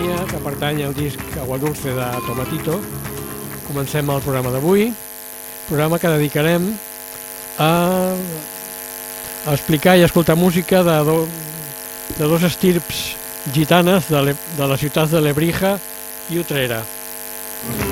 sintonia que pertany al disc Agua Dulce de Tomatito. Comencem el programa d'avui, programa que dedicarem a explicar i escoltar música de dos estirps gitanes de les ciutats de Lebrija i Utrera.